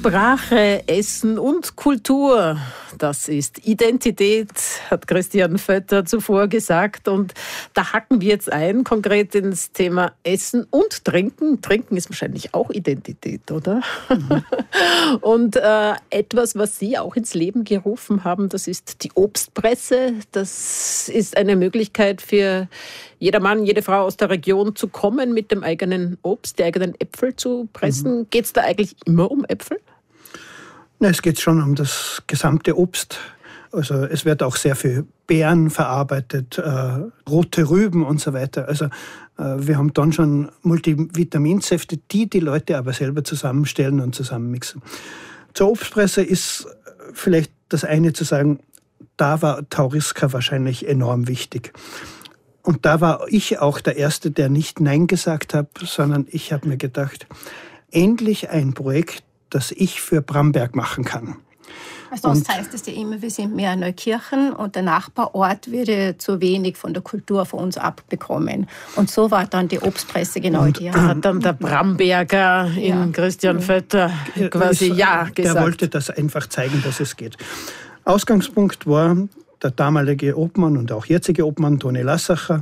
Sprache, Essen und Kultur, das ist Identität, hat Christian Vetter zuvor gesagt. Und da hacken wir jetzt ein, konkret ins Thema Essen und Trinken. Trinken ist wahrscheinlich auch Identität, oder? Mhm. Und etwas, was Sie auch ins Leben gerufen haben, das ist die Obstpresse. Das ist eine Möglichkeit für jeder Mann, jede Frau aus der Region zu kommen, mit dem eigenen Obst, die eigenen Äpfel zu pressen. Mhm. Geht es da eigentlich immer um Äpfel? Na, es geht schon um das gesamte Obst. Also es wird auch sehr viel Beeren verarbeitet, rote Rüben und so weiter. Also wir haben dann schon Multivitaminsäfte, die Leute aber selber zusammenstellen und zusammenmixen. Zur Obstpresse ist vielleicht das eine zu sagen, da war Tauriska wahrscheinlich enorm wichtig. Und da war ich auch der Erste, der nicht Nein gesagt hat, sondern ich habe mir gedacht, endlich ein Projekt, das ich für Bramberg machen kann. Also sonst heißt es ja immer, wir sind mehr Neukirchen und der Nachbarort würde zu wenig von der Kultur von uns abbekommen. Und so war dann die Obstpresse genau die. Hat dann der Bramberger in Christian Vetter quasi Ja gesagt. Der wollte das einfach zeigen, dass es geht. Ausgangspunkt war, der damalige Obmann und auch jetzige Obmann, Toni Lassacher,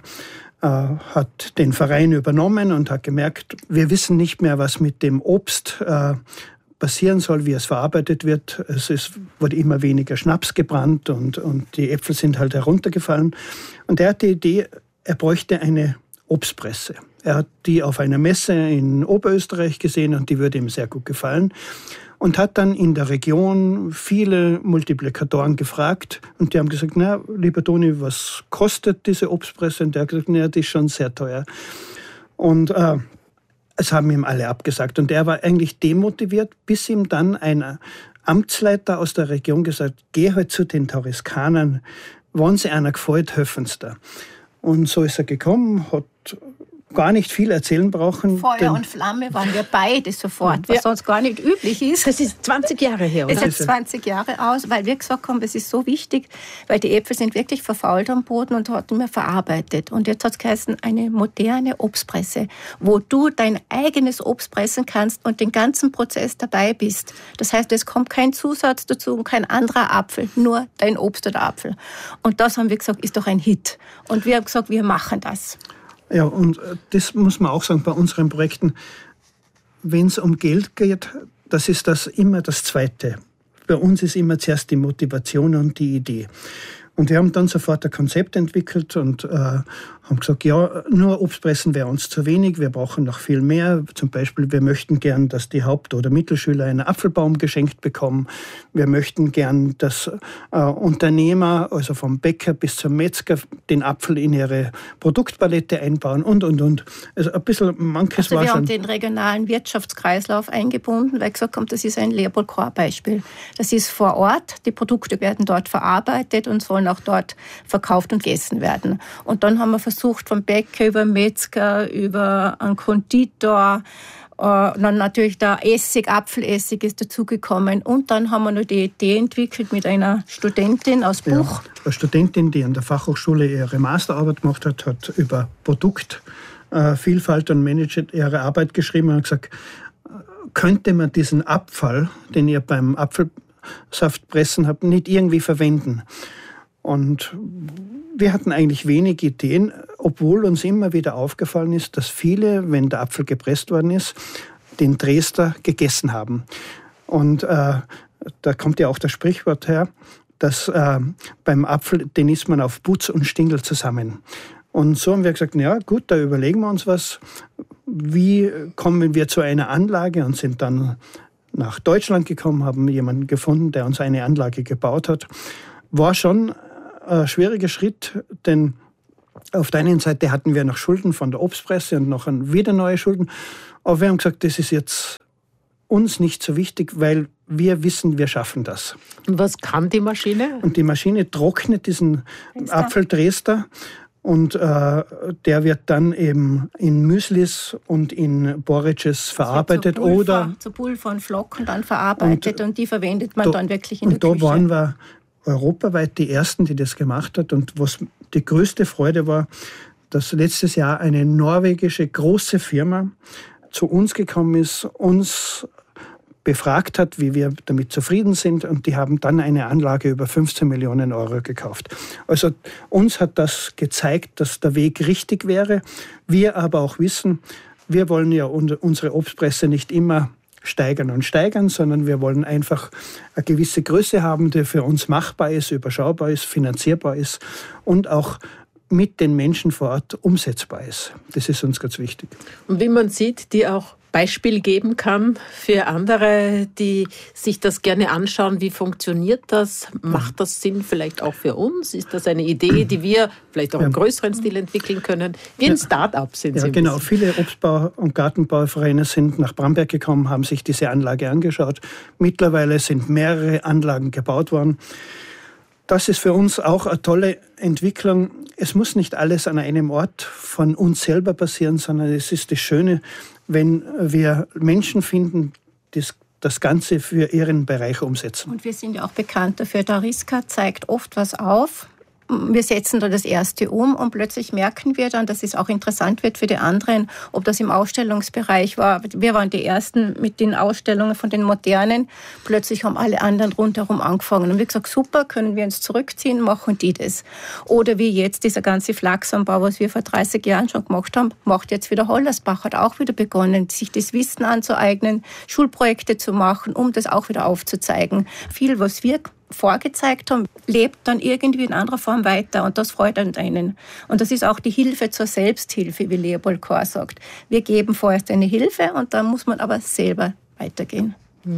hat den Verein übernommen und hat gemerkt, wir wissen nicht mehr, was mit dem Obst passieren soll, wie es verarbeitet wird. Wurde immer weniger Schnaps gebrannt und die Äpfel sind halt heruntergefallen. Und er hat die Idee, er bräuchte eine Obstpresse. Er hat die auf einer Messe in Oberösterreich gesehen und die würde ihm sehr gut gefallen. Und hat dann in der Region viele Multiplikatoren gefragt. Und die haben gesagt, na, lieber Toni, was kostet diese Obstpresse? Und der hat gesagt, na, die ist schon sehr teuer. Und es haben ihm alle abgesagt. Und er war eigentlich demotiviert, bis ihm dann ein Amtsleiter aus der Region gesagt hat, geh halt zu den Tauriskanern, wenn sie einer gefällt, helfen sie da. Und so ist er gekommen, hat gar nicht viel erzählen brauchen. Feuer und Flamme waren wir beide sofort, was sonst gar nicht üblich ist. Das ist 20 Jahre her, oder? Es ist 20 Jahre aus, weil wir gesagt haben, es ist so wichtig, weil die Äpfel sind wirklich verfault am Boden und hat nicht mehr verarbeitet. Und jetzt hat es geheißen, eine moderne Obstpresse, wo du dein eigenes Obst pressen kannst und den ganzen Prozess dabei bist. Das heißt, es kommt kein Zusatz dazu und kein anderer Apfel, nur dein Obst oder Apfel. Und das haben wir gesagt, ist doch ein Hit. Und wir haben gesagt, wir machen das. Ja, und das muss man auch sagen bei unseren Projekten, wenn es um Geld geht, das ist das immer das Zweite. Bei uns ist immer zuerst die Motivation und die Idee. Und wir haben dann sofort ein Konzept entwickelt und haben gesagt, ja, nur Obstpressen wäre uns zu wenig, wir brauchen noch viel mehr. Zum Beispiel, wir möchten gern, dass die Haupt- oder Mittelschüler einen Apfelbaum geschenkt bekommen. Wir möchten gern, dass Unternehmer, also vom Bäcker bis zum Metzger, den Apfel in ihre Produktpalette einbauen und. Also ein bisschen manches also war schon. Wir haben den regionalen Wirtschaftskreislauf eingebunden, weil gesagt haben, das ist ein Leopold-Kohr-Beispiel. Das ist vor Ort, die Produkte werden dort verarbeitet und sollen auch dort verkauft und gegessen werden. Und dann haben wir versucht, vom Bäcker über Metzger, über einen Konditor, dann natürlich der Essig, Apfelessig ist dazugekommen. Und dann haben wir noch die Idee entwickelt mit einer Studentin aus Buch. Ja, eine Studentin, die an der Fachhochschule ihre Masterarbeit gemacht hat, hat über Produktvielfalt und Management ihre Arbeit geschrieben und gesagt, könnte man diesen Abfall, den ihr beim Apfelsaftpressen habt, nicht irgendwie verwenden? Und wir hatten eigentlich wenig Ideen, obwohl uns immer wieder aufgefallen ist, dass viele, wenn der Apfel gepresst worden ist, den Dresdner gegessen haben. Und da kommt ja auch das Sprichwort her, dass beim Apfel, den isst man auf Putz und Stingel zusammen. Und so haben wir gesagt, ja gut, da überlegen wir uns was. Wie kommen wir zu einer Anlage und sind dann nach Deutschland gekommen, haben jemanden gefunden, der uns eine Anlage gebaut hat. War schon ein schwieriger Schritt, denn auf der einen Seite hatten wir noch Schulden von der Obstpresse und noch wieder neue Schulden. Aber wir haben gesagt, das ist jetzt uns nicht so wichtig, weil wir wissen, wir schaffen das. Und was kann die Maschine? Und die Maschine trocknet diesen Apfeldresdner und der wird dann eben in Müslis und in Porridges verarbeitet. Zu Pulver und Flocken dann verarbeitet und die verwendet man dann wirklich in der Küche. Und da waren wir europaweit die Ersten, die das gemacht hat. Und was die größte Freude war, dass letztes Jahr eine norwegische große Firma zu uns gekommen ist, uns befragt hat, wie wir damit zufrieden sind, und die haben dann eine Anlage über 15 Millionen Euro gekauft. Also uns hat das gezeigt, dass der Weg richtig wäre. Wir aber auch wissen, wir wollen ja unsere Obstpresse nicht immer steigern, sondern wir wollen einfach eine gewisse Größe haben, die für uns machbar ist, überschaubar ist, finanzierbar ist und auch mit den Menschen vor Ort umsetzbar ist. Das ist uns ganz wichtig. Und wie man sieht, die auch Beispiel geben kann für andere, die sich das gerne anschauen. Wie funktioniert das? Macht das Sinn vielleicht auch für uns? Ist das eine Idee, die wir vielleicht auch im größeren Stil entwickeln können? Wie ein Start-up sind Sie. Ja, genau. Viele Obstbau- und Gartenbauvereine sind nach Bamberg gekommen, haben sich diese Anlage angeschaut. Mittlerweile sind mehrere Anlagen gebaut worden. Das ist für uns auch eine tolle Entwicklung. Es muss nicht alles an einem Ort von uns selber passieren, sondern es ist das Schöne, wenn wir Menschen finden, die das Ganze für ihren Bereich umsetzen. Und wir sind ja auch bekannt dafür. Tauriska zeigt oft was auf. Wir setzen da das Erste um und plötzlich merken wir dann, dass es auch interessant wird für die anderen, ob das im Ausstellungsbereich war. Wir waren die Ersten mit den Ausstellungen von den Modernen. Plötzlich haben alle anderen rundherum angefangen. Und wir haben gesagt, super, können wir uns zurückziehen, machen die das. Oder wie jetzt dieser ganze Flachsanbau, was wir vor 30 Jahren schon gemacht haben, macht jetzt wieder Hollersbach, hat auch wieder begonnen, sich das Wissen anzueignen, Schulprojekte zu machen, um das auch wieder aufzuzeigen. Viel, was wir vorgezeigt haben, lebt dann irgendwie in anderer Form weiter und das freut einen. Und das ist auch die Hilfe zur Selbsthilfe, wie Leopold Kohr sagt. Wir geben vorerst eine Hilfe und dann muss man aber selber weitergehen.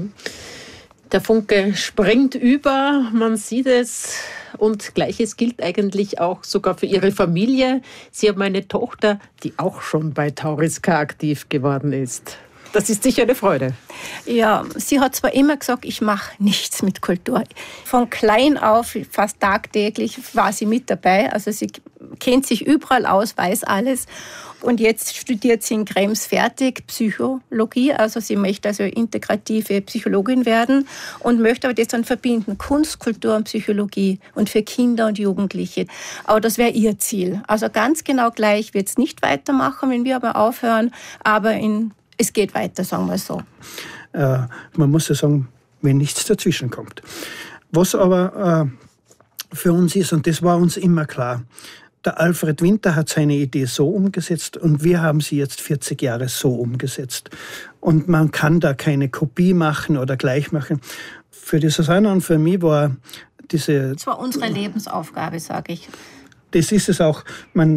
Der Funke springt über, man sieht es, und Gleiches gilt eigentlich auch sogar für Ihre Familie. Sie haben eine Tochter, die auch schon bei Tauriska aktiv geworden ist. Das ist sicher eine Freude. Ja, sie hat zwar immer gesagt, ich mache nichts mit Kultur. Von klein auf, fast tagtäglich, war sie mit dabei. Also sie kennt sich überall aus, weiß alles. Und jetzt studiert sie in Krems fertig Psychologie. Also sie möchte also integrative Psychologin werden und möchte aber das dann verbinden, Kunst, Kultur und Psychologie und für Kinder und Jugendliche. Aber das wäre ihr Ziel. Also ganz genau gleich wird es nicht weitermachen, wenn wir aber aufhören, aber es geht weiter, sagen wir so. Man muss ja sagen, wenn nichts dazwischen kommt. Was aber für uns ist, und das war uns immer klar, der Alfred Winter hat seine Idee so umgesetzt und wir haben sie jetzt 40 Jahre so umgesetzt. Und man kann da keine Kopie machen oder gleich machen. Für die Susanne und für mich war das war unsere Lebensaufgabe, sage ich. Das ist es auch.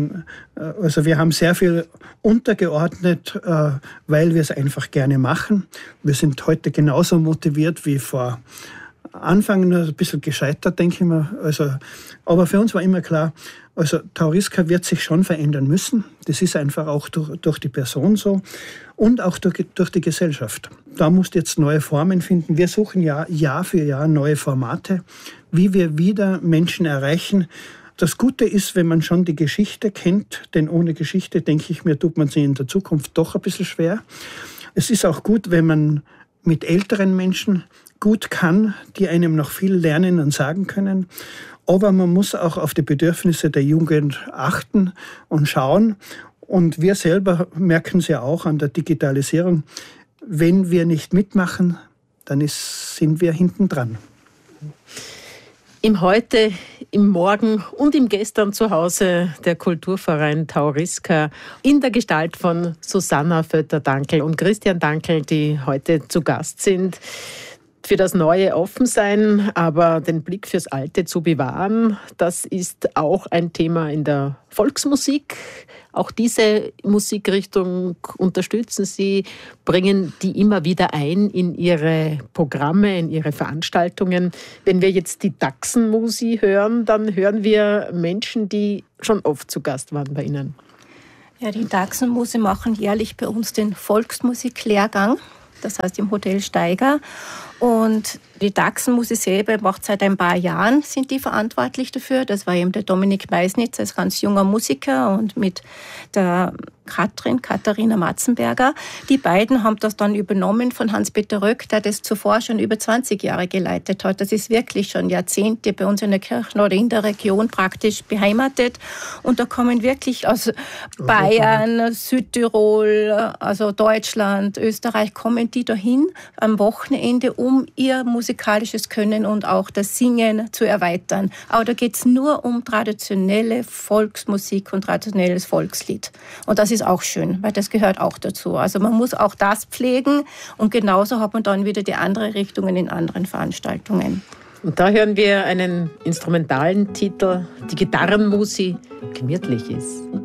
Also wir haben sehr viel untergeordnet, weil wir es einfach gerne machen. Wir sind heute genauso motiviert wie vor Anfang, nur ein bisschen gescheitert, denke ich mal. Also, aber für uns war immer klar, also Tauriska wird sich schon verändern müssen. Das ist einfach auch durch die Person so und auch durch die Gesellschaft. Da musst du jetzt neue Formen finden. Wir suchen Jahr für Jahr neue Formate, wie wir wieder Menschen erreichen. Das Gute ist, wenn man schon die Geschichte kennt, denn ohne Geschichte, denke ich mir, tut man sie in der Zukunft doch ein bisschen schwer. Es ist auch gut, wenn man mit älteren Menschen gut kann, die einem noch viel lernen und sagen können. Aber man muss auch auf die Bedürfnisse der Jugend achten und schauen. Und wir selber merken es ja auch an der Digitalisierung. Wenn wir nicht mitmachen, dann sind wir hinten dran. Im Heute, im Morgen und im Gestern zu Hause der Kulturverein Tauriska in der Gestalt von Susanna Vötter-Dankl und Christian Dankl, die heute zu Gast sind. Für das Neue offen sein, aber den Blick fürs Alte zu bewahren, das ist auch ein Thema in der Volksmusik. Auch diese Musikrichtung unterstützen Sie, bringen die immer wieder ein in Ihre Programme, in Ihre Veranstaltungen. Wenn wir jetzt die Dachsenmusi hören, dann hören wir Menschen, die schon oft zu Gast waren bei Ihnen. Ja, die Dachsenmusi machen jährlich bei uns den Volksmusiklehrgang, das heißt im Hotel Steiger. Und die Dachsenmusik selber macht seit ein paar Jahren, sind die verantwortlich dafür. Das war eben der Dominik Meisnitz als ganz junger Musiker und mit der Katharina Matzenberger. Die beiden haben das dann übernommen von Hans-Peter Röck, der das zuvor schon über 20 Jahre geleitet hat. Das ist wirklich schon Jahrzehnte bei uns in der Kirche oder in der Region praktisch beheimatet. Und da kommen wirklich aus Bayern, Südtirol, also Deutschland, Österreich, kommen die dahin am Wochenende, um ihr musikalisches Können und auch das Singen zu erweitern. Aber da geht es nur um traditionelle Volksmusik und traditionelles Volkslied. Und das ist auch schön, weil das gehört auch dazu. Also man muss auch das pflegen und genauso hat man dann wieder die andere Richtungen in anderen Veranstaltungen. Und da hören wir einen instrumentalen Titel, die Gitarrenmusik gemütlich ist.